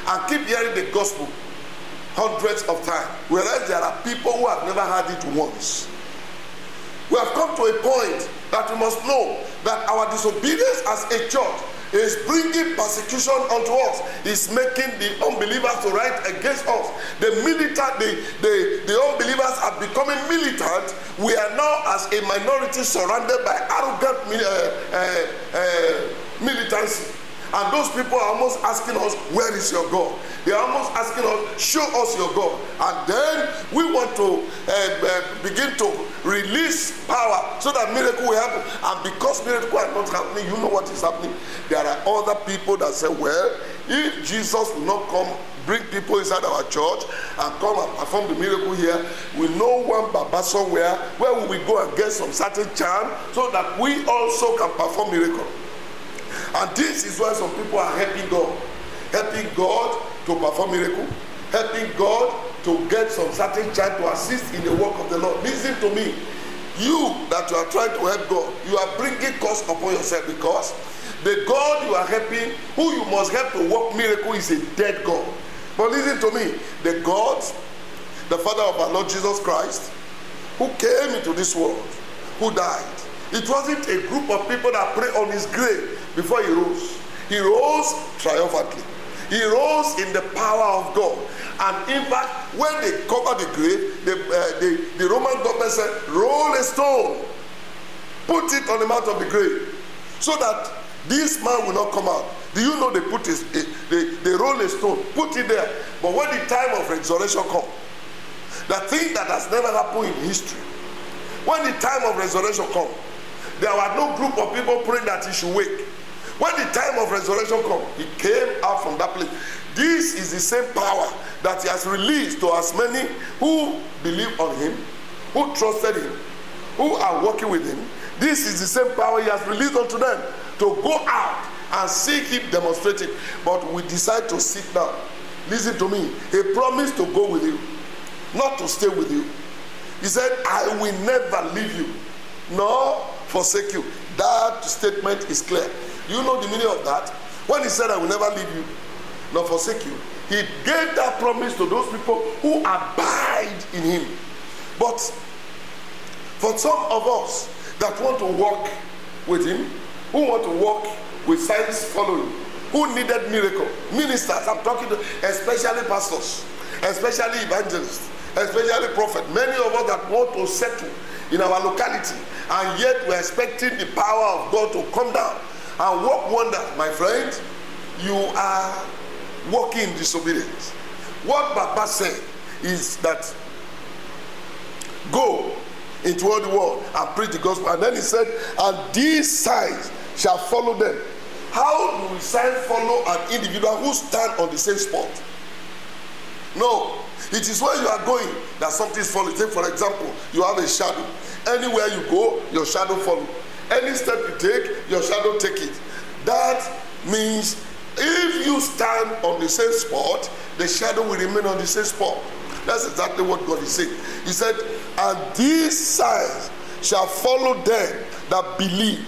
and keep hearing the gospel hundreds of times, whereas there are people who have never heard it once. We have come to a point that we must know that our disobedience as a church is bringing persecution unto us. It's making the unbelievers to rise against us. The unbelievers are becoming militant. We are now as a minority surrounded by arrogant militancy. And those people are almost asking us, where is your God? They are almost asking us, show us your God. And then we want to begin to release power so that miracle will happen. And because miracle are not happening, you know what is happening? There are other people that say, well, if Jesus will not come, bring people inside our church and come and perform the miracle here, we know one Baba somewhere where we will go and get some certain charm so that we also can perform miracle. And this is why some people are helping God to perform miracle, helping God to get some certain child to assist in the work of the Lord. Listen to me. You that you are trying to help God, you are bringing cost upon yourself, because the God you are helping, who you must help to work miracle, is a dead God. But listen to me. The God, the Father of our Lord Jesus Christ, who came into this world, who died, it wasn't a group of people that prayed on his grave before he rose. He rose triumphantly. He rose in the power of God. And in fact, when they covered the grave, the Roman government said, roll a stone, put it on the mouth of the grave, so that this man will not come out. Do you know they roll a stone, put it there. But when the time of resurrection comes, the thing that has never happened in history, when the time of resurrection comes, there were no group of people praying that he should wake. When the time of resurrection comes, he came out from that place. This is the same power that he has released to as many who believe on him, who trusted him, who are working with him. This is the same power he has released unto them to go out and see him demonstrating. But we decide to sit down. Listen to me. He promised to go with you, not to stay with you. He said, I will never leave you, nor forsake you. That statement is clear. You know the meaning of that? When he said, I will never leave you, nor forsake you, he gave that promise to those people who abide in him. But for some of us that want to walk with him, who want to walk with signs following, who needed miracle, ministers, I'm talking to, especially pastors, especially evangelists, especially prophets, many of us that want to settle in our locality, and yet we're expecting the power of God to come down and work wonders. My friend, you are walking in disobedience. What Baba said is that go into all the world and preach the gospel. And then he said, and these signs shall follow them. How do signs follow an individual who stands on the same spot? No. It is where you are going that something is following. Take for example, you have a shadow. Anywhere you go, your shadow follows. Any step you take, your shadow take it. That means if you stand on the same spot, the shadow will remain on the same spot. That's exactly what God is saying. He said, and these signs shall follow them that believe.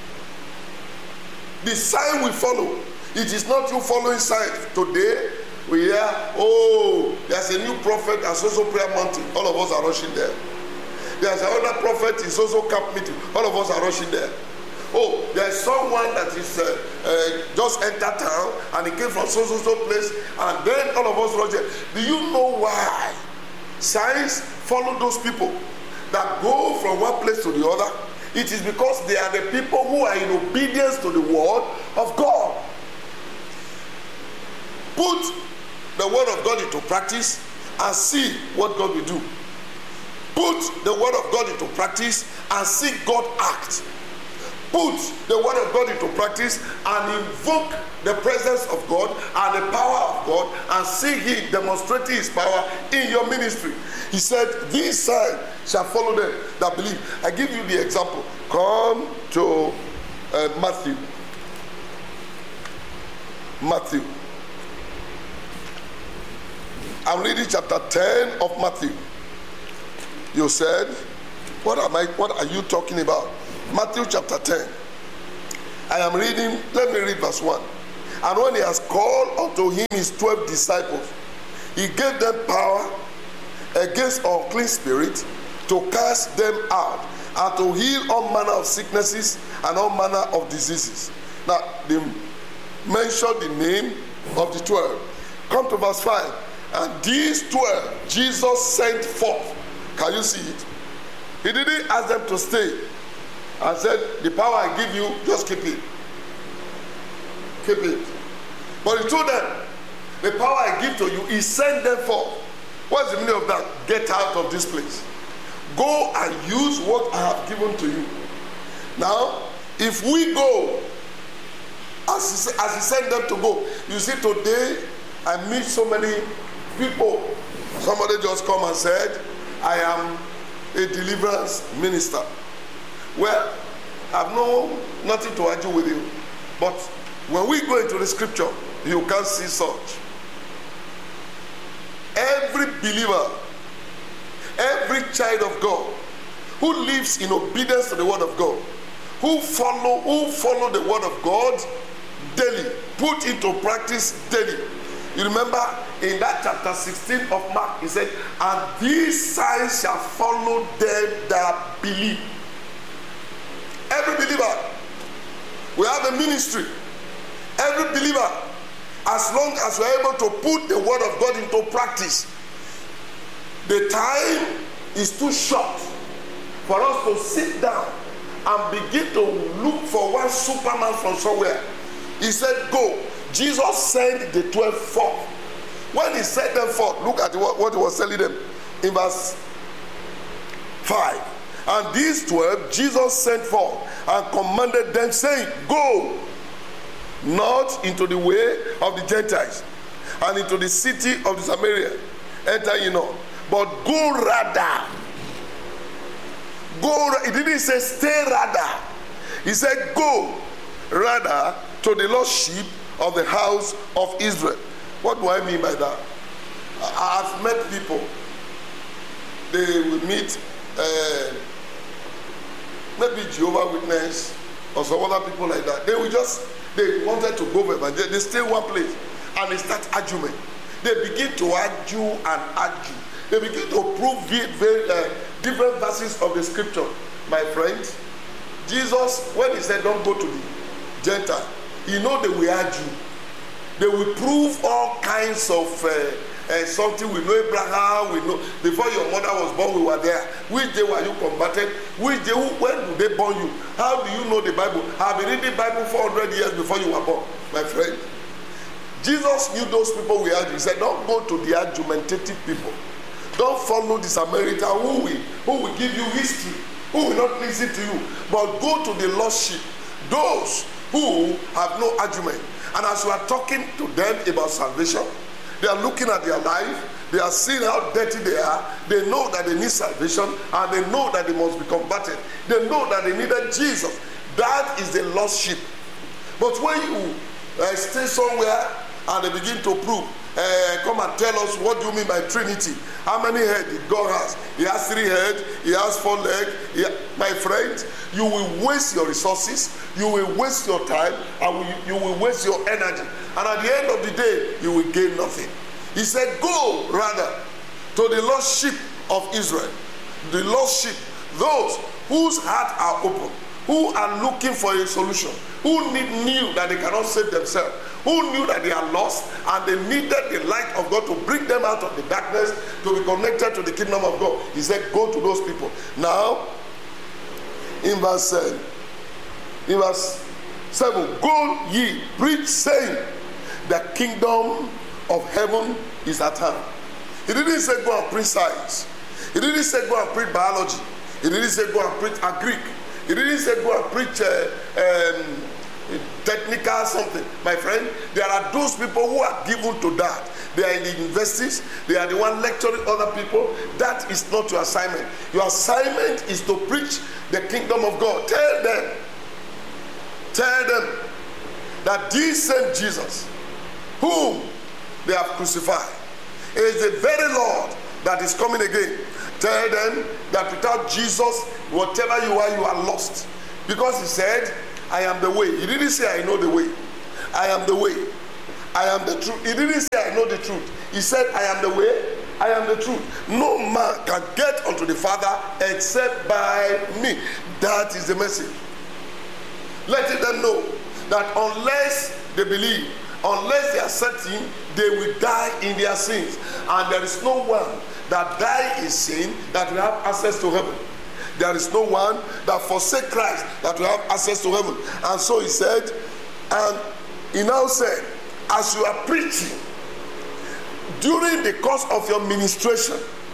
The sign will follow. It is not you following signs. Today, we hear, oh, there's a new prophet at so prayer mountain. All of us are rushing there. There's another prophet in so camp meeting. All of us are rushing there. Oh, there's someone that is just entered town and he came from so place, and then all of us rush there. Do you know why signs follow those people that go from one place to the other? It is because they are the people who are in obedience to the word of God. Put the word of God into practice and see what God will do. Put the word of God into practice and see God act. Put the word of God into practice and invoke the presence of God and the power of God and see him demonstrating his power in your ministry. He said, these signs shall follow them that believe. I give you the example. Come to Matthew. Matthew. I'm reading chapter 10 of Matthew. You said, what are you talking about? Matthew chapter 10. I am reading, let me read verse 1. And when he has called unto him his 12 disciples, he gave them power against unclean spirits to cast them out and to heal all manner of sicknesses and all manner of diseases. Now, they mention the name of the 12. Come to verse 5. And these 12 Jesus sent forth. Can you see it? He didn't ask them to stay and said, the power I give you, just keep it. Keep it. But he told them, the power I give to you, he sent them forth. What's the meaning of that? Get out of this place. Go and use what I have given to you. Now, if we go, as he sent them to go, you see today, I meet so many people. Somebody just come and said, I am a deliverance minister. Well, I have nothing to argue with you. But when we go into the scripture, you can't see such. Every believer, every child of God who lives in obedience to the word of God, who follow the word of God daily, put into practice daily. You remember in that chapter 16 of Mark, he said, and these signs shall follow them that believe. Every believer, we have a ministry. Every believer, as long as we are able to put the word of God into practice, the time is too short for us to sit down and begin to look for one Superman from somewhere. He said, go. Jesus sent the 12 forth. When he sent them forth, look at what he was telling them in verse 5. And these 12 Jesus sent forth and commanded them, saying, go not into the way of the Gentiles and into the city of the Samaria, enter ye not, but go rather. Go. He didn't say stay rather. He said go rather to the lost sheep of the house of Israel. What do I mean by that? I've met people. They will meet maybe Jehovah's Witness or some other people like that. They wanted to go for evangelism. They stay one place and they start argument. They begin to argue and argue. They begin to prove different verses of the scripture. My friend, Jesus, when he said don't go to the Gentile, he know they will argue. They will prove all kinds of something. We know Abraham, we know before your mother was born, we were there. Which day were you converted? Which day, when did they born you? How do you know the Bible? I've been reading the Bible 400 years before you were born, my friend. Jesus knew those people will argue. He said, don't go to the argumentative people. Don't follow the Samaritan who will give you history, who will not listen to you. But go to the lost sheep, those who have no argument. And as you are talking to them about salvation, they are looking at their life, they are seeing how dirty they are, they know that they need salvation, and they know that they must be converted. They know that they needed Jesus. That is the lost sheep. But when you stay somewhere and they begin to prove, come and tell us what do you mean by Trinity? How many heads did God has? He has 3 heads, he has 4 legs. My friend, you will waste your resources, you will waste your time, and you will waste your energy. And at the end of the day, you will gain nothing. He said, go rather to the lost sheep of Israel. The lost sheep, those whose hearts are open, who are looking for a solution, who knew that they cannot save themselves, who knew that they are lost and they needed the light of God to bring them out of the darkness to be connected to the kingdom of God. He said, go to those people. Now, in verse 7, go ye, preach, saying, the kingdom of heaven is at hand. He didn't say go and preach science. He didn't say go and preach biology. He didn't say go and preach Greek. He didn't say go and preach technical something. My friend, there are those people who are given to that. They are in the universities. They are the one lecturing other people. That is not your assignment. Your assignment is to preach the kingdom of God. Tell them that this same Jesus, whom they have crucified, is the very Lord that is coming again. Tell them that without Jesus, whatever you are lost. Because he said, I am the way. He didn't say I know the way. I am the way. I am the truth. He didn't say I know the truth. He said I am the way, I am the truth. No man can get unto the Father except by me. That is the message. Letting them know that unless they believe, unless they accept him, they will die in their sins. And there is no one that die in sin that will have access to heaven. There is no one that forsake Christ that will have access to heaven. And so he said, and he now said, as you are preaching, during the course of your ministration,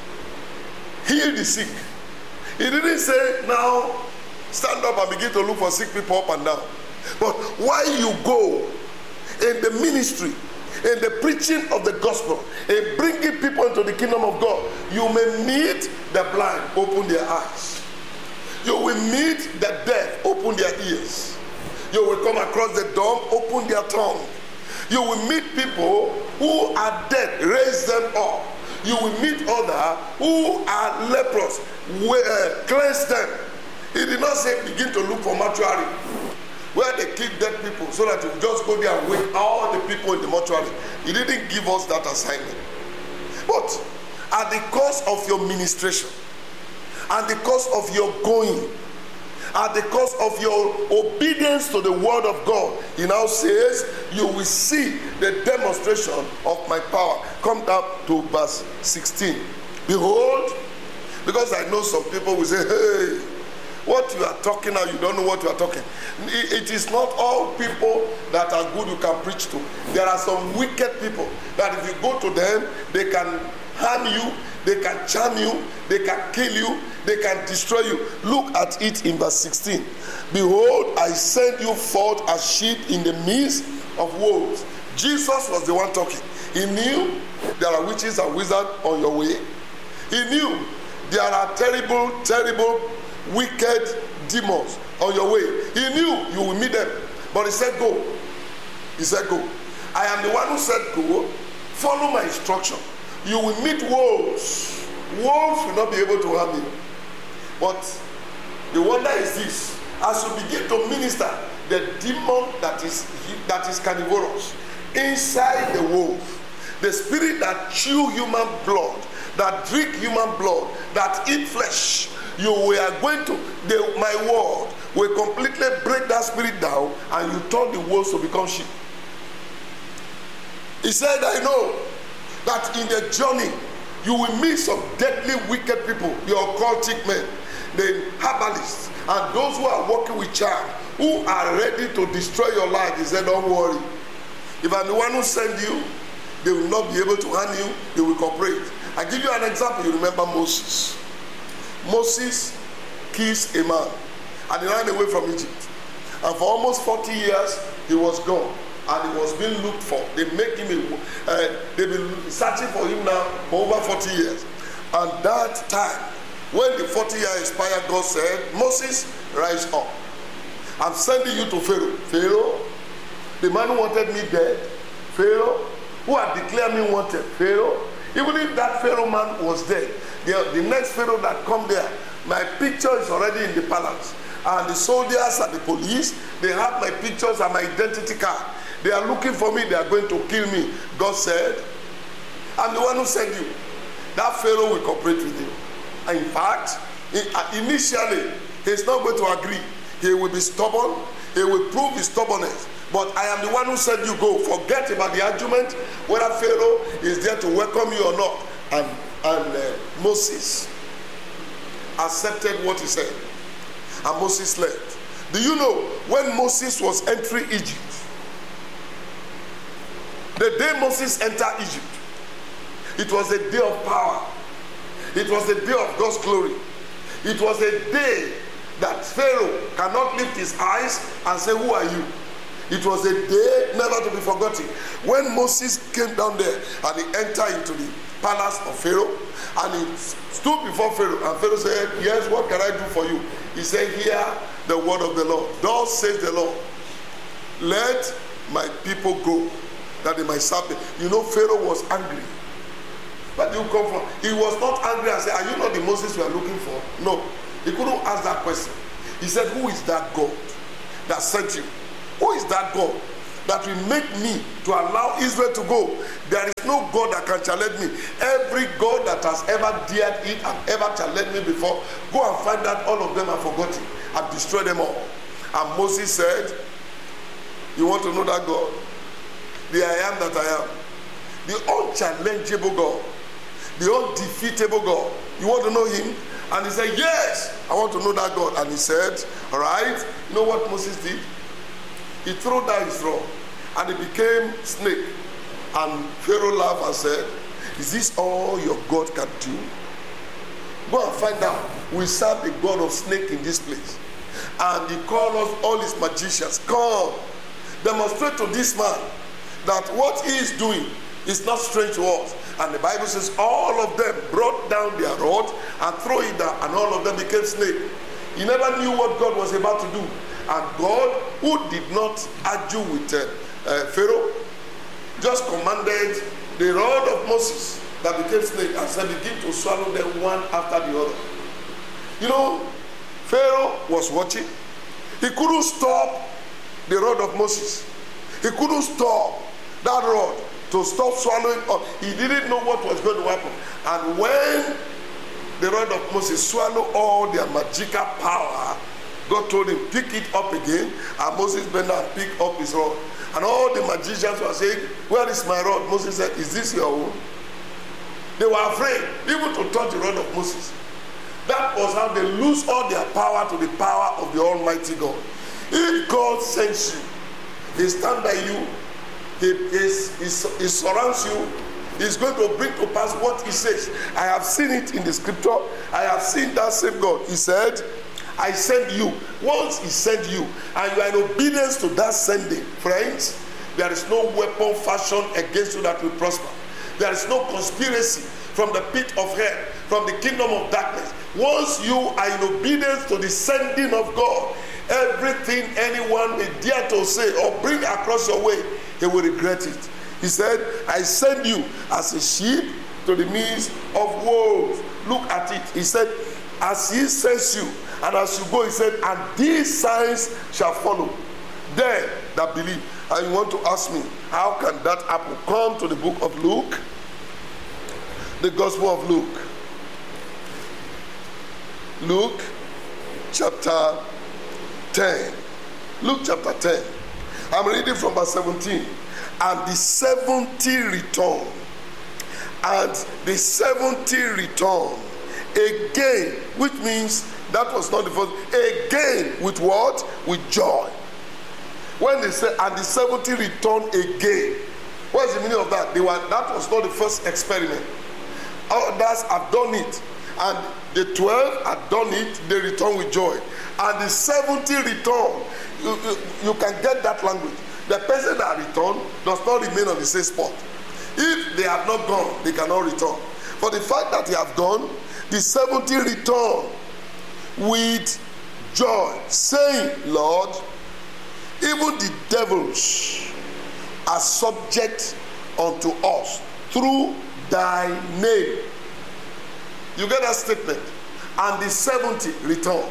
heal the sick. He didn't say, now stand up and begin to look for sick people up and down. But while you go in the ministry, in the preaching of the gospel, in bringing people into the kingdom of God, you may meet the blind, open their eyes. You will meet the deaf, open their ears. You will come across the dumb, open their tongue. You will meet people who are dead, raise them up. You will meet others who are leprous, cleanse them. He did not say begin to look for mortuary where they keep dead people so that you just go there and wake all the people in the mortuary. He didn't give us that assignment. But at the cost of your ministration, at the cost of your going, at the cost of your obedience to the word of God, he now says, you will see the demonstration of my power. Come down to verse 16. Behold, because I know some people will say, hey, what you are talking now, you don't know what you are talking. It is not all people that are good you can preach to. There are some wicked people that if you go to them, they can harm you, they can charm you, they can kill you, they can destroy you. Look at it in verse 16. Behold, I send you forth as sheep in the midst of wolves. Jesus was the one talking. He knew there are witches and wizards on your way. He knew there are terrible, terrible, wicked demons on your way. He knew you will meet them. But he said, go. He said, go. I am the one who said, go. Follow my instruction. You will meet wolves. Wolves will not be able to harm you. But the wonder is this. As you begin to minister, the demon that is carnivorous, inside the wolf, the spirit that chew human blood, that drink human blood, that eat flesh, you are going to, my word will completely break that spirit down, and you turn the wolves to become sheep. He said, I know that in the journey, you will meet some deadly wicked people, the occultic men, the herbalists, and those who are working with charm, who are ready to destroy your life. He said, don't worry. If I'm the one who sent you, they will not be able to harm you, they will cooperate. I give you an example. You remember Moses. Moses kissed a man and he ran away from Egypt. And for almost 40 years, he was gone. And he was being looked for. They make him they've been searching for him now for over 40 years. And that time, when the 40 years expired, God said, Moses, rise up. I'm sending you to Pharaoh. Pharaoh, the man who wanted me dead. Pharaoh, who had declared me wanted. Pharaoh, even if that Pharaoh man was dead, the next Pharaoh that come there, my picture is already in the palace. And the soldiers and the police, they have my pictures and my identity card. They are looking for me. They are going to kill me. God said, I'm the one who sent you. That Pharaoh will cooperate with you. And in fact, initially, he's not going to agree. He will be stubborn. He will prove his stubbornness. But I am the one who said you go. Forget about the argument, whether Pharaoh is there to welcome you or not. And Moses accepted what he said. And Moses left. Do you know, when Moses was entering Egypt, the day Moses entered Egypt, it was a day of power. It was a day of God's glory. It was a day that Pharaoh cannot lift his eyes and say, who are you? It was a day never to be forgotten. When Moses came down there and he entered into the palace of Pharaoh, and he stood before Pharaoh, and Pharaoh said, yes, what can I do for you? He said, hear the word of the Lord. Thus says the Lord, let my people go, that they might serve them. You know, Pharaoh was angry. But you come from, he was not angry and said, are you not the Moses we are looking for? No. He couldn't ask that question. He said, who is that God that sent you? Who is that God that will make me to allow Israel to go. There is no God that can challenge me. Every God that has ever dared it and ever challenged me before, go and find out all of them and forgot it and destroy them all. And Moses said, you want to know that God? The I am that I am. The unchallengeable God. The undefeatable God. You want to know him? And he said, yes, I want to know that God. And he said, all right, you know what Moses did? He threw down his rod and it became snake. And Pharaoh laughed and said, is this all your God can do? Go and find out. We serve the God of snake in this place. And he called us all his magicians. Come, demonstrate to this man that what he is doing is not strange to us. And the Bible says all of them brought down their rod and threw it down, and all of them became snake. He never knew what God was about to do. And God, who did not argue with Pharaoh, just commanded the rod of Moses that became snake and said, begin to swallow them one after the other. You know, Pharaoh was watching. He couldn't stop the rod of Moses. He couldn't stop that rod to stop swallowing up. He didn't know what was going to happen. And when the rod of Moses swallowed all their magical power, God told him, pick it up again. And Moses bent down and picked up his rod. And all the magicians were saying, where is my rod? Moses said, is this your own? They were afraid even to touch the rod of Moses. That was how they lose all their power to the power of the Almighty God. If God sends you, he stands by you, he surrounds you, he's going to bring to pass what he says. I have seen it in the scripture. I have seen that same God. He said, I send you. Once he sent you, and you are in obedience to that sending, friends, there is no weapon fashioned against you that will prosper. There is no conspiracy from the pit of hell, from the kingdom of darkness. Once you are in obedience to the sending of God, everything anyone may dare to say or bring across your way, he will regret it. He said, I send you as a sheep to the midst of wolves. Look at it. He said, as he sends you, and as you go, he said, and these signs shall follow them that believe. And you want to ask me, how can that happen? Come to the book of Luke, the Gospel of Luke. Luke chapter 10. Luke chapter 10. I'm reading from verse 17. And the 70 returned. And the 70 returned again, which means that was not the first. Again, with what? With joy. When they say, and the 70 returned again, what is the meaning of that? That was not the first experiment. Others have done it. And the 12 had done it, they returned with joy. And the 70 returned. You can get that language. The person that returned does not remain on the same spot. If they have not gone, they cannot return. For the fact that they have gone, the 70 returned with joy, saying, Lord, even the devils are subject unto us through thy name. You get that statement? And the 70 returned.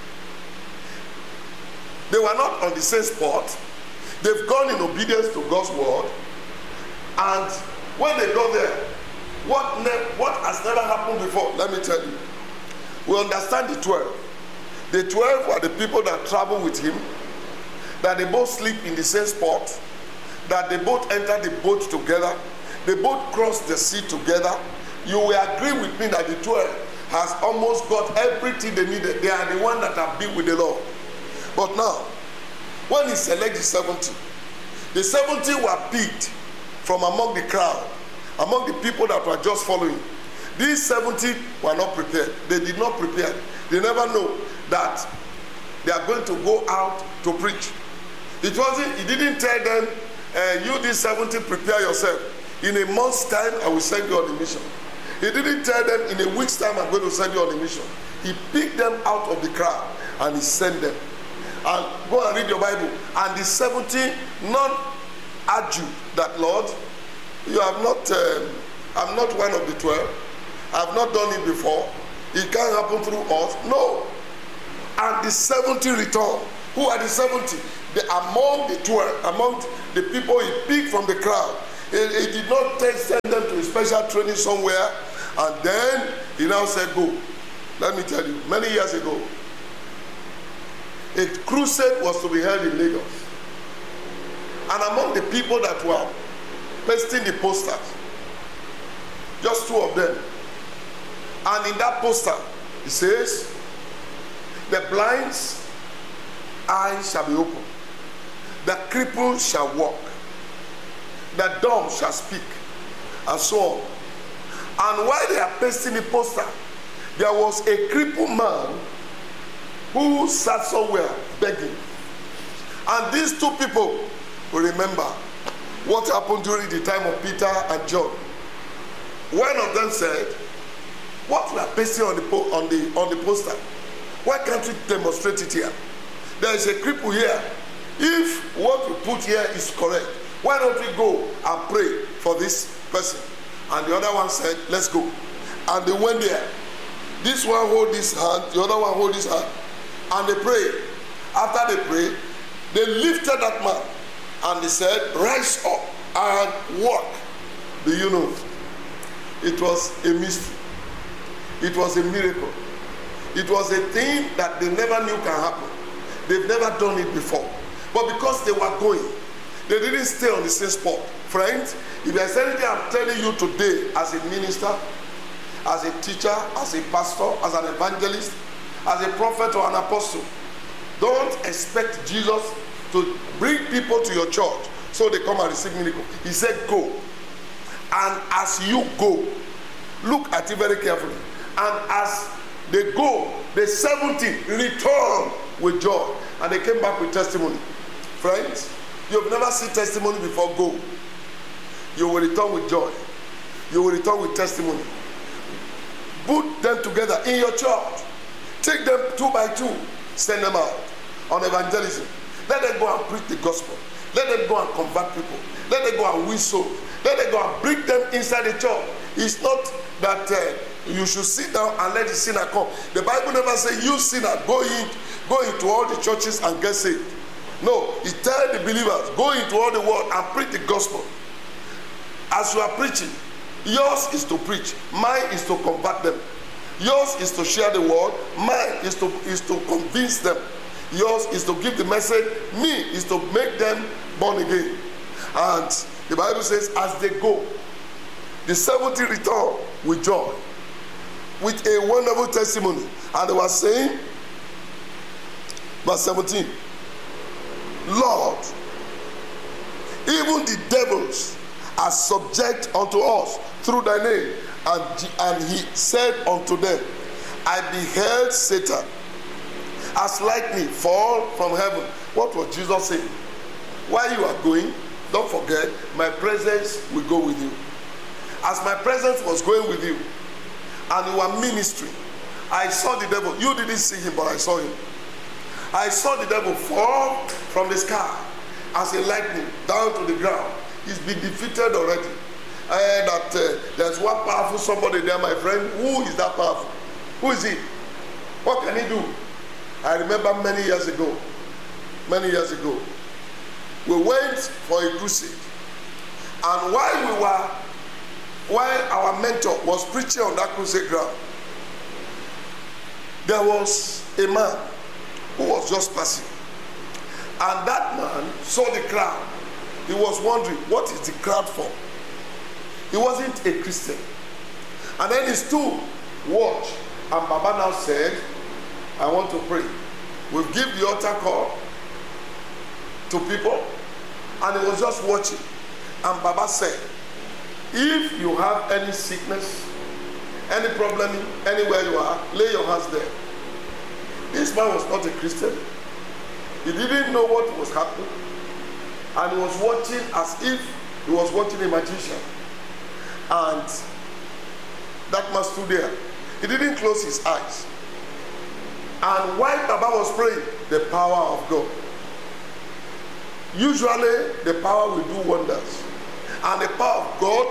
They were not on the same spot. They've gone in obedience to God's word. And when they go there, what has never happened before? Let me tell you. We understand the 12. The 12 were the people that travel with him, that they both sleep in the same spot, that they both enter the boat together, they both cross the sea together. You will agree with me that the 12 has almost got everything they needed. They are the one that have been with the Lord. But now, when he selects the 70 were picked from among the crowd, among the people that were just following. These 70 were not prepared. They did not prepare. They never know that they are going to go out to preach. He didn't tell them, you these 70 prepare yourself. In a month's time, I will send you on a mission. He didn't tell them, in a week's time, I'm going to send you on a mission. He picked them out of the crowd and he sent them. And go and read your Bible. And the 70 not argue that, Lord, you have not, I'm not one of the 12. I've not done it before. It can't happen through us. No. And the 70 returned. Who are the 70? Among the 12, among the people he picked from the crowd. He did not send them to a special training somewhere, and then he now said, go. Let me tell you, many years ago, a crusade was to be held in Lagos. And among the people that were pasting the posters, just 2 of them. And in that poster, it says, the blind's eyes shall be opened, the crippled shall walk, the dumb shall speak, and so on. And while they are pasting the poster, there was a crippled man who sat somewhere begging. And these 2 people will remember what happened during the time of Peter and John. One of them said, what we are pasting on the poster, why can't we demonstrate it here? There is a cripple here. If what we put here is correct, why don't we go and pray for this person? And the other one said, let's go. And they went there. This one hold his hand, the other one hold his hand, and they prayed. After they prayed, they lifted that man, and they said, rise up and walk. Do you know? It was a mystery. It was a miracle. It was a thing that they never knew can happen. They've never done it before. But because they were going, they didn't stay on the same spot. Friends, if there's anything I'm telling you today as a minister, as a teacher, as a pastor, as an evangelist, as a prophet or an apostle, don't expect Jesus to bring people to your church so they come and receive miracle. He said, go. And as you go, look at it very carefully. And as they go, the 70 return with joy. And they came back with testimony. Friends, you've never seen testimony before. Go. You will return with joy. You will return with testimony. Put them together in your church. Take them 2 by 2. Send them out on evangelism. Let them go and preach the gospel. Let them go and convert people. Let them go and win souls. Let them go and bring them inside the church. It's not that you should sit down and let the sinner come. The Bible never says, you sinner, go into all the churches and get saved. No, it tells the believers, go into all the world and preach the gospel. As you are preaching, yours is to preach. Mine is to convert them. Yours is to share the word. Mine is to convince them. Yours is to give the message. Me is to make them born again. And the Bible says, as they go, the 70 return with joy, with a wonderful testimony. And they were saying, verse 17, Lord, even the devils are subject unto us through thy name. And he said unto them, I beheld Satan as lightning fall from heaven. What was Jesus saying? While you are going, don't forget, my presence will go with you. As my presence was going with you, and you were ministering, I saw the devil. You didn't see him, but I saw him. I saw the devil fall from the sky as a lightning down to the ground. He's been defeated already. There's one powerful somebody there, my friend. Who is that powerful? Who is he? What can he do? I remember many years ago, we went for a crusade. And while our mentor was preaching on that crusade ground, there was a man who was just passing. And that man saw the crowd. He was wondering, what is the crowd for? He wasn't a Christian. And then he stood, watched, and Baba now said, I want to pray. We'll give the altar call to people. And he was just watching. And Baba said, if you have any sickness, any problem, anywhere you are, lay your hands there. This man was not a Christian. He didn't know what was happening. And he was watching as if he was watching a magician. And that man stood there. He didn't close his eyes. And while Baba was praying, the power of God. Usually, the power will do wonders. And the power of God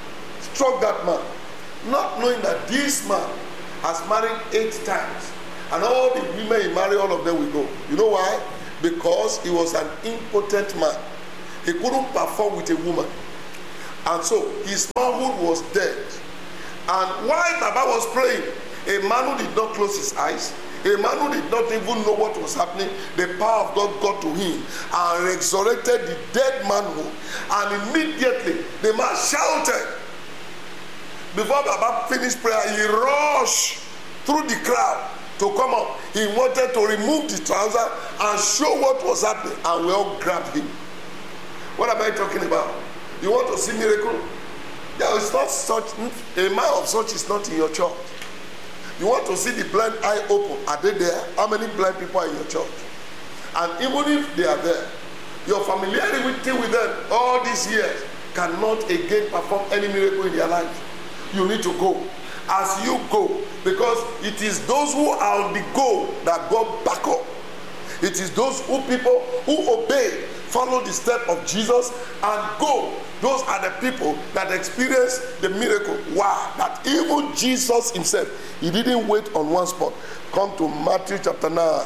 struck that man. Not knowing that this man has married 8 times And all the women he married, all of them will go. You know why? Because he was an impotent man. He couldn't perform with a woman. And so his manhood was dead. And while Baba was praying, a man who did not close his eyes, a man who did not even know what was happening, the power of God got to him and resurrected the dead manhood. And immediately the man shouted. Before Baba finished prayer, he rushed through the crowd to come up. He wanted to remove the trouser and show what was happening, and we all grabbed him. What am I talking about? You want to see miracle? There is not such a man of such is not in your church. You want to see the blind eye open? Are they there? How many blind people are in your church? And even if they are there, your familiarity with them all these years cannot again perform any miracle in their lives. You need to go. As you go, because it is those who are on the go that God back up. It is those people who obey, follow the step of Jesus and go. Those are the people that experience the miracle. Why? That even Jesus himself, he didn't wait on one spot. Come to Matthew chapter 9.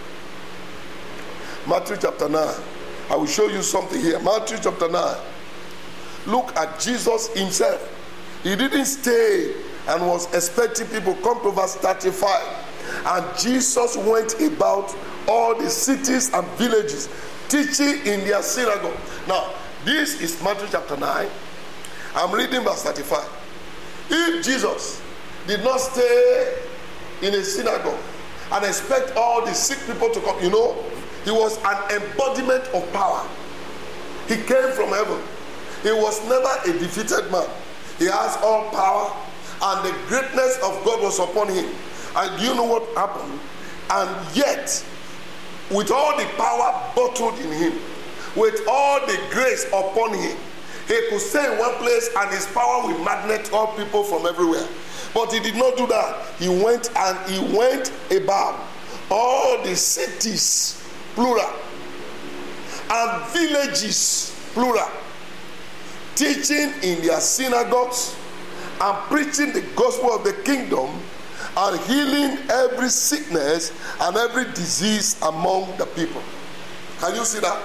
Matthew chapter 9. I will show you something here. Matthew chapter 9. Look at Jesus himself. He didn't stay and was expecting people. Come to verse 35. And Jesus went about all the cities and villages, teaching in their synagogue. Now, this is Matthew chapter 9. I'm reading verse 35. If Jesus did not stay in a synagogue and expect all the sick people to come, he was an embodiment of power. He came from heaven. He was never a defeated man. He has all power, and the greatness of God was upon him. And do you know what happened? And yet, with all the power bottled in him, with all the grace upon him, he could stay in one place and his power will magnet all people from everywhere. But he did not do that. He went about all the cities, plural, and villages, plural, teaching in their synagogues and preaching the gospel of the kingdom and healing every sickness and every disease among the people. Can you see that?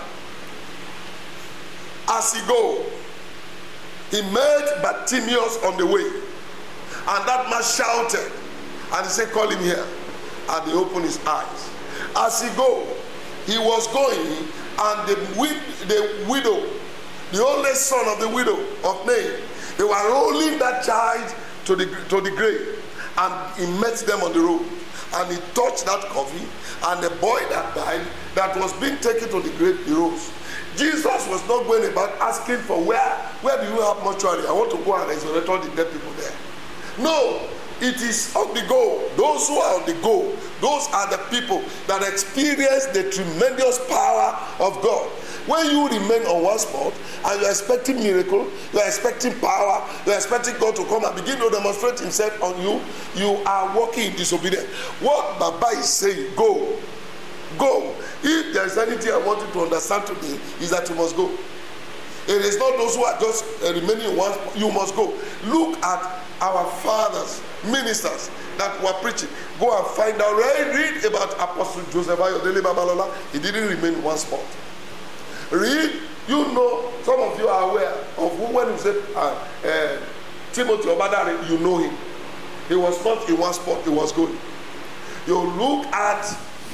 As he go, he met Bartimaeus on the way, and that man shouted, and he said, "Call him here." And he opened his eyes. As he go, he was going, and the widow, the only son of the widow of Nain, they were rolling that child to the grave, and he met them on the road, and he touched that coffin, and the boy that died, that was being taken to the grave, he rose. Jesus was not going about asking for where do you have mortuary? I want to go and resurrect all the dead people there. No, it is on the go. Those who are on the go, those are the people that experience the tremendous power of God. When you remain on one spot and you're expecting miracle, you're expecting power, you're expecting God to come and begin to demonstrate himself on you, you are walking in disobedience. What Baba is saying, go. Go. If there is anything I want you to understand today, is that you must go. It is not those who are just remaining in one spot. You must go. Look at our fathers, ministers that were preaching. Go and find out. Read about Apostle Joseph Ayodele Babalola. He didn't remain in one spot. Read. You know, some of you are aware of who, when you said Timothy Obadare, you know him. He was not in one spot. He was going. You look at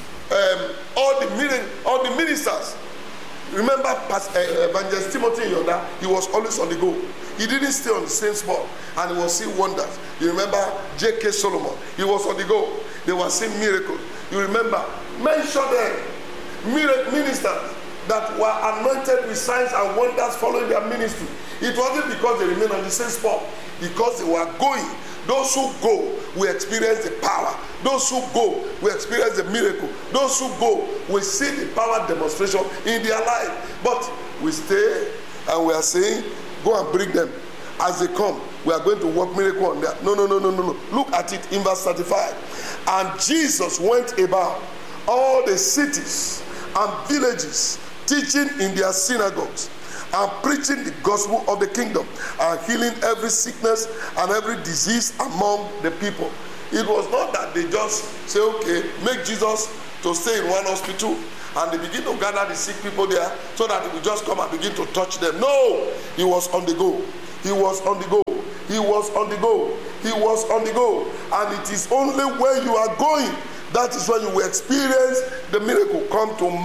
all the ministers. Remember Evangelist Timothy Yoda, he was always on the go. He didn't stay on the same spot, and he was seeing wonders. You remember J.K. Solomon, he was on the go. They were seeing miracles. You remember, mention them, ministers that were anointed with signs and wonders following their ministry. It wasn't because they remained on the same spot, because they were going. Those who go will experience the power. Those who go will experience the miracle. Those who go will see the power demonstration in their life. But we stay and we are saying, go and bring them. As they come, we are going to work miracle on them. No. Look at it in verse 35. And Jesus went about all the cities and villages, teaching in their synagogues and preaching the gospel of the kingdom and healing every sickness and every disease among the people. it was not that they just say, okay, make Jesus to stay in one hospital and they begin to gather the sick people there so that he will just come and begin to touch them. No, he was on the go. He was on the go. He was on the go. He was on the go. And it is only when you are going, that is when you will experience the miracle. Come to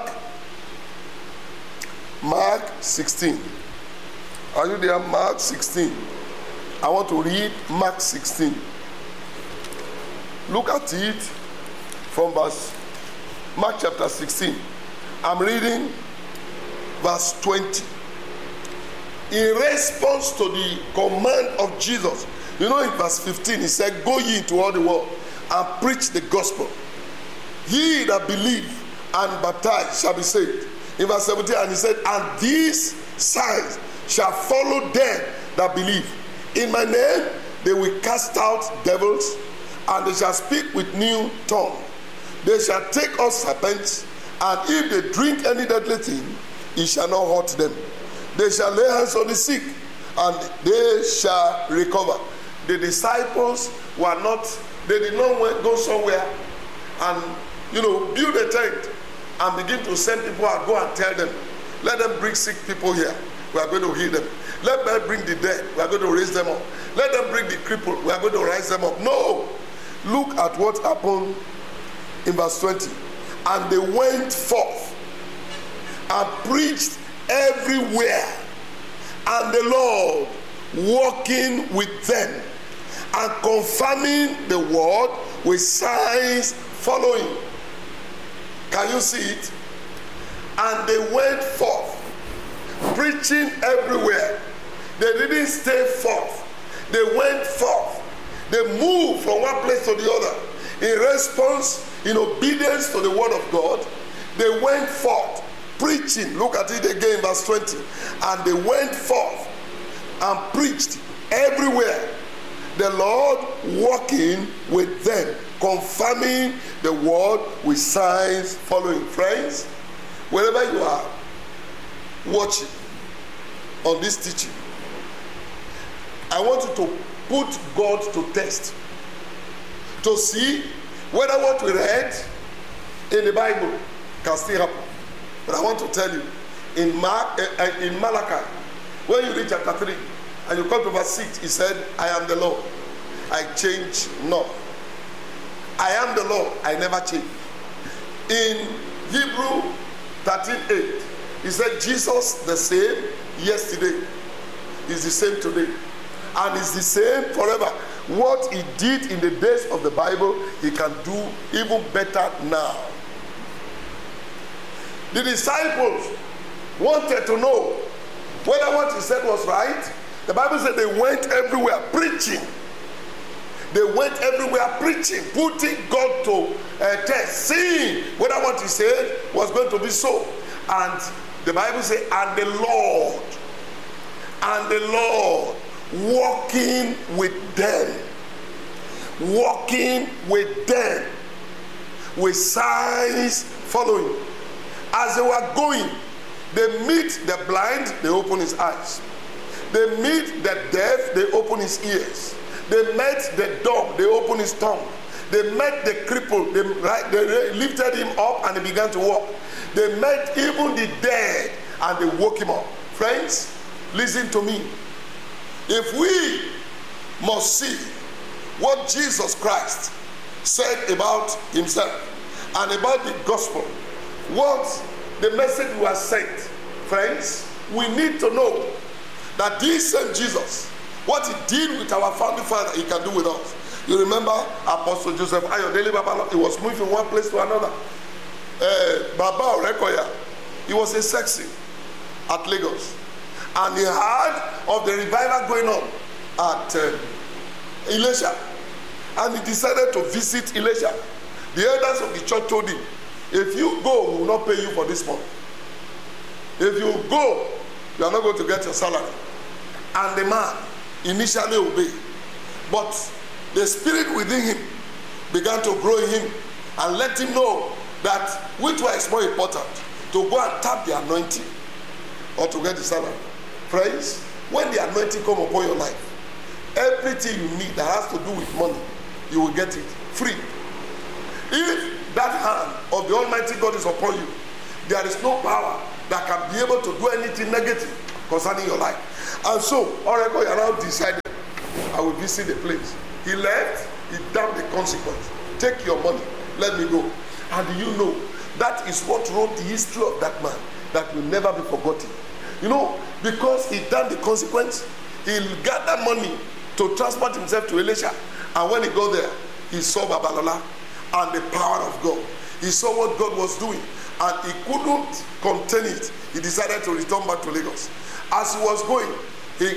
Mark 16. Are you there? Mark 16. I want to read Mark 16. Look at it from Mark chapter 16. I'm reading verse 20. In response to the command of Jesus, you know, in verse 15, he said, go ye into all the world and preach the gospel. Ye that believe and baptize shall be saved. In verse 17, and he said, and these signs shall follow them that believe. In my name they will cast out devils, and they shall speak with new tongue. They shall take up serpents, and if they drink any deadly thing, it shall not hurt them. They shall lay hands on the sick, and they shall recover. The disciples were not, they did not go somewhere and, build a tent and begin to send people and go and tell them, let them bring sick people here. We are going to heal them. Let them bring the dead. We are going to raise them up. Let them bring the crippled. We are going to rise them up. No. Look at what happened in verse 20. And they went forth and preached everywhere, and the Lord walking with them and confirming the word with signs following. Can you see it? And they went forth preaching everywhere. They didn't stay forth. They went forth. They moved from one place to the other in response, in obedience to the word of God. They went forth preaching. Look at it again, verse 20. And they went forth and preached everywhere, the Lord walking with them, confirming the word with signs following. Friends, wherever you are watching on this teaching, I want you to put God to test, to see whether what we read in the Bible can still happen. But I want to tell you, in Malachi, when you read chapter 3 and you come to verse 6, he said, I am the Lord, I change not. I am the Lord, I never change. In Hebrew 13:8, he said, Jesus the same yesterday is the same today, and is the same forever. What he did in the days of the Bible, he can do even better now. The disciples wanted to know whether what he said was right. The Bible said they went everywhere preaching. They went everywhere preaching, putting God to test, seeing whether what he said was going to be so. And the Bible says, and the Lord walking with them, with signs following. As they were going, they meet the blind, they open his eyes. They meet the deaf, they open his ears. They met the dumb, they open his tongue. They met the crippled, they lifted him up and he began to walk. They met even the dead and they woke him up. Friends, listen to me. If we must see what Jesus Christ said about himself and about the gospel, what the message was sent, friends, we need to know that this same Jesus, what he did with our founding father, he can do with us. You remember Apostle Joseph Ayodele Babalola, he was moving from one place to another. Baba Orekoya, he was a sexy at Lagos. And he heard of the revival going on at Ilesha. And he decided to visit Ilesha. The elders of the church told him, if you go, we will not pay you for this month. If you go, you are not going to get your salary. And the man initially obeyed. But the spirit within him began to grow in him and let him know that which one is more important, to go and tap the anointing or to get the salary. Friends, when the anointing comes upon your life, everything you need that has to do with money, you will get it free. If that hand of the Almighty God is upon you, there is no power that can be able to do anything negative concerning your life. And so, Oregon now decided, I will visit the place. He left, he damned the consequence. Take your money, let me go. And you know, that is what wrote the history of that man that will never be forgotten. You know, because he damned the consequence, he gathered money to transport himself to Elisha. And when he got there, he saw Babalola and the power of God. He saw what God was doing, and he couldn't contain it. He decided to return back to Lagos. As he was going, he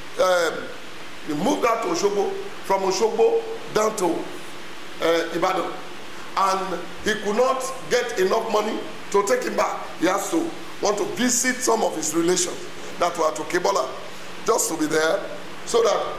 moved out to Osogbo, from Osogbo down to Ibadan. And he could not get enough money to take him back. He has to want to visit some of his relations that were to Kebola, just to be there, so that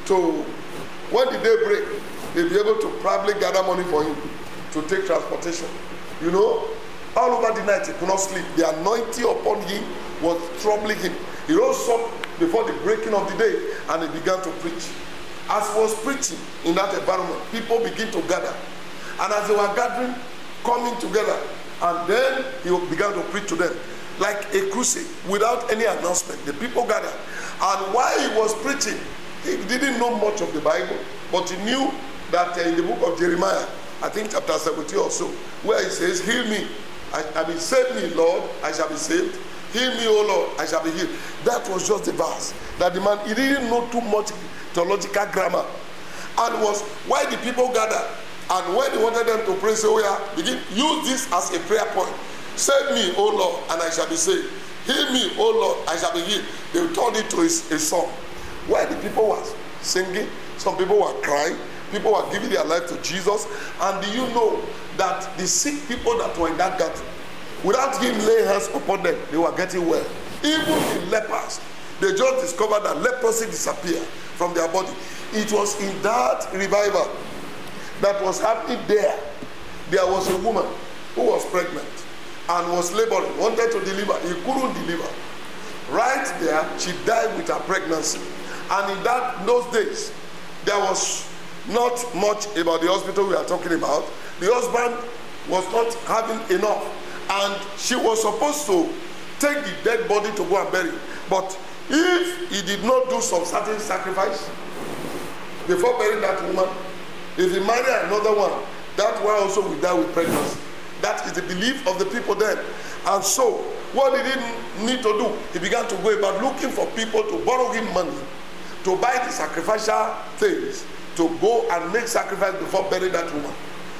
when the day break, they'll be able to probably gather money for him to take transportation. You know, all over the night he could not sleep. The anointing upon him was troubling him. He rose up before the breaking of the day and he began to preach. As he was preaching in that environment, people began to gather. And as they were gathering, coming together, and then he began to preach to them like a crusade without any announcement. The people gathered. And while he was preaching, he didn't know much of the Bible, but he knew that in the book of Jeremiah, I think chapter 70 or so, where he says, heal me, I mean, save me, Lord, I shall be saved. Heal me, O Lord, I shall be healed. That was just the verse. That the man, he didn't know too much theological grammar. And was why the people gathered. And when they wanted them to pray, say, oh yeah, begin, use this as a prayer point. Save me, O Lord, and I shall be saved. Heal me, O Lord, I shall be healed. They turned it to a song. Why the people were singing, some people were crying, people were giving their life to Jesus. And do you know that the sick people that were in that gathering, without him laying hands upon them, they were getting well. Even the lepers, they just discovered that leprosy disappeared from their body. It was in that revival that was happening there. There was a woman who was pregnant and was laboring, wanted to deliver. He couldn't deliver. Right there, she died with her pregnancy. And in those days, there was not much about the hospital we are talking about. The husband was not having enough. And she was supposed to take the dead body to go and bury it. But if he did not do some certain sacrifice before burying that woman, if he married another one, that one also will die with pregnancy. That is the belief of the people then. And so, what he didn't need to do, he began to go about looking for people to borrow him money, to buy the sacrificial things, to go and make sacrifice before burying that woman.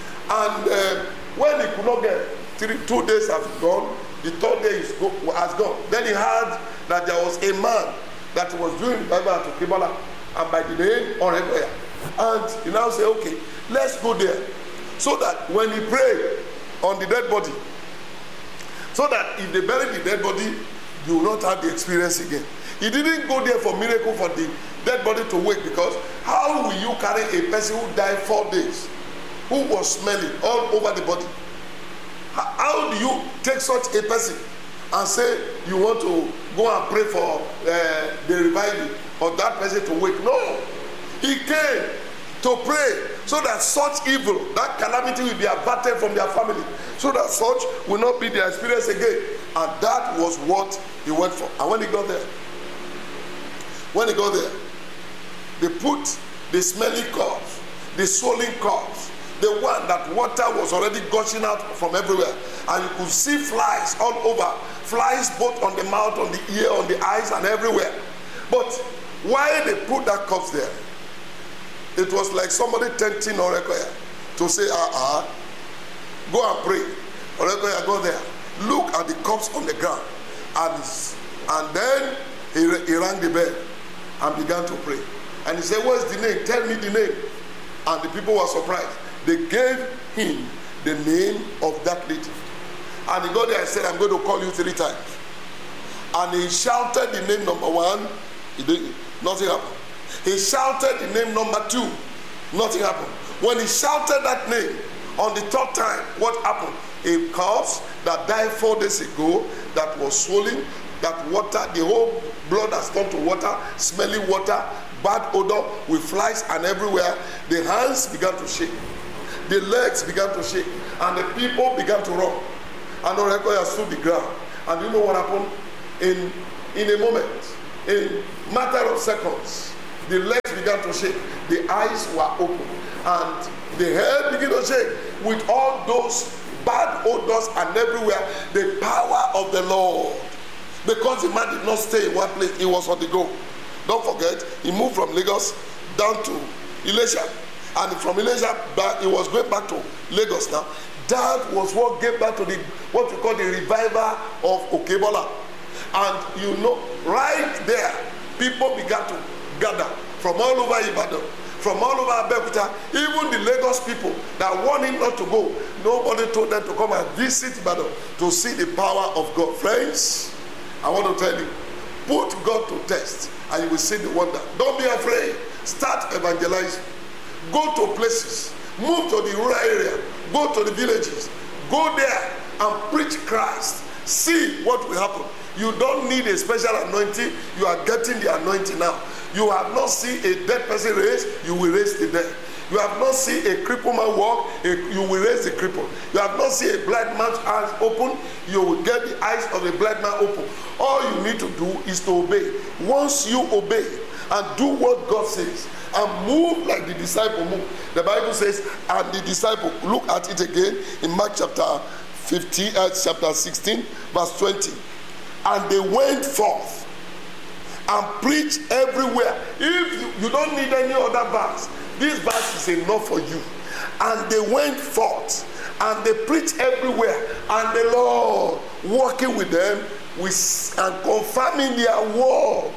And when he could not get 2 days have gone, the 3rd day has gone. Then he heard that there was a man that was doing revival at Kebola, and by the name Oregoya. And he now said, okay, let's go there. So that when he prayed on the dead body, so that if they bury the dead body, you will not have the experience again. He didn't go there for miracle for the dead body to wake, because how will you carry a person who died 4 days, who was smelling all over the body? How do you take such a person and say you want to go and pray for the revival or that person to wake? No. He came to pray so that such evil, that calamity will be averted from their family, so that such will not be their experience again. And that was what he went for. And when he got there, they put the smelly corpse, the swollen corpse, the one that water was already gushing out from everywhere, and you could see flies all over, flies both on the mouth, on the ear, on the eyes, and everywhere. But why they put that corpse there, it was like somebody tempting Orekoya to say, go and pray. Orekoya, go there, look at the corpse on the ground, and then he rang the bell and began to pray. And he said, what's the name? Tell me the name. And the people were surprised. They gave him the name of that lady. And he got there and said, I'm going to call you 3 times. And he shouted the name number 1. Nothing happened. He shouted the name number 2. Nothing happened. When he shouted that name on the 3rd time, what happened? A corpse that died 4 days ago, that was swollen, that water, the whole blood has turned to water, smelly water, bad odor with flies and everywhere. The hands began to shake. The legs began to shake. And the people began to run. And the record stood the ground. And you know what happened? In a moment, in matter of seconds, the legs began to shake. The eyes were open. And the head began to shake with all those bad odors and everywhere. The power of the Lord. Because the man did not stay in one place, he was on the go. Don't forget, he moved from Lagos down to Elisha. And from Elisha back, he was going back to Lagos now. That was what gave back to what we call the revival of Okebola. And you know, right there, people began to gather from all over Ibadan, from all over Abeokuta, even the Lagos people that wanted not to go. Nobody told them to come and visit Ibadan to see the power of God. Friends, I want to tell you, put God to test and you will see the wonder. Don't be afraid. Start evangelizing. Go to places. Move to the rural area. Go to the villages. Go there and preach Christ. See what will happen. You don't need a special anointing. You are getting the anointing now. You have not seen a dead person raised. You will raise the dead. You have not seen a crippled man walk. You will raise the cripple. You have not seen a blind man's eyes open. You will get the eyes of the blind man open. All you need to do is to obey. Once you obey and do what God says and move like the disciple moved. The Bible says, and the disciple, look at it again in Mark chapter 16, verse 20. And they went forth and preached everywhere. If you don't need any other verse, this verse is enough for you. And they went forth and they preached everywhere. And the Lord working with them and confirming their word.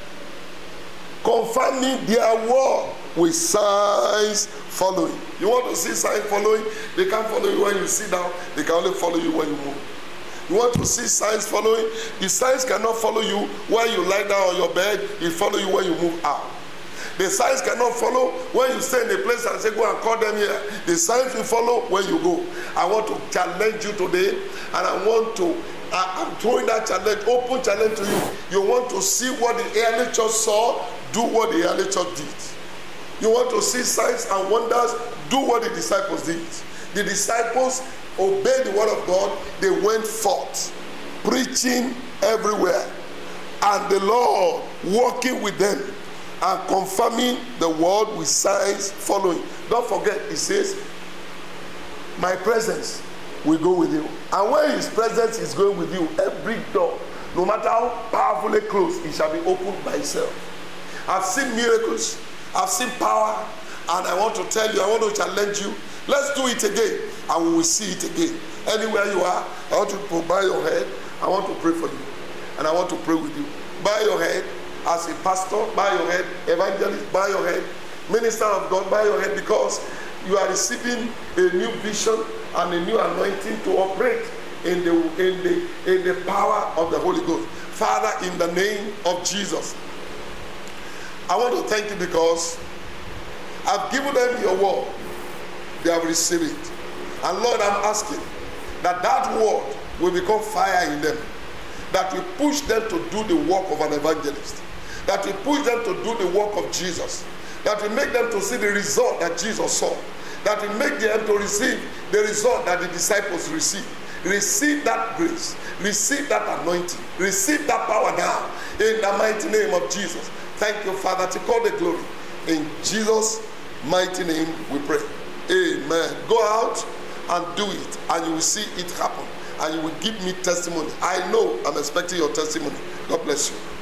Confirming their word with signs following. You want to see signs following? They can't follow you when you sit down. They can only follow you when you move. You want to see signs following? The signs cannot follow you when you lie down on your bed. It follow you when you move out. The signs cannot follow when you stay in a place and say, go and call them here. The signs will follow when you go. I want to challenge you today, and I'm throwing that challenge, open challenge to you. You want to see what the early church saw, do what the early church did. You want to see signs and wonders, do what the disciples did. The disciples obeyed the word of God. They went forth, preaching everywhere. And the Lord working with them and confirming the word with signs following. Don't forget, it says, my presence will go with you. And when his presence is going with you, every door, no matter how powerfully closed, it shall be opened by itself. I've seen miracles, I've seen power, and I want to tell you, I want to challenge you. Let's do it again, and we will see it again. Anywhere you are, I want you to bow your head. I want to pray for you, and I want to pray with you. Bow your head as a pastor, bow your head, evangelist, bow your head, minister of God, bow your head, because you are receiving a new vision and a new anointing to operate in the power of the Holy Ghost. Father, in the name of Jesus, I want to thank you because I've given them your word. They have received it. And Lord, I'm asking that word will become fire in them. That will push them to do the work of an evangelist. That will push them to do the work of Jesus. That will make them to see the result that Jesus saw. That will make them to receive the result that the disciples received. Receive that grace. Receive that anointing. Receive that power now. In the mighty name of Jesus. Thank you, Father, to call the glory. In Jesus' mighty name we pray. Amen. Go out and do it, and you will see it happen. And you will give me testimony. I know I'm expecting your testimony. God bless you.